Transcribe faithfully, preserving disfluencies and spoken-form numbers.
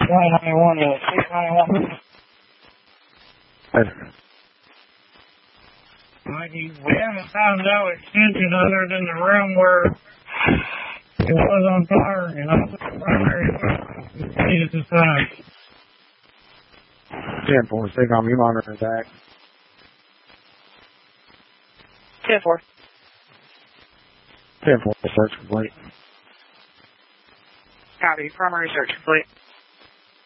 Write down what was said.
nine ninety-one to six ninety-one. Mikey, we haven't found no extension other than the room where it was on fire, and that's the primary need at this time. ten four, stay calm, you monitor back. ten four. ten four, search complete. Copy, primary search complete.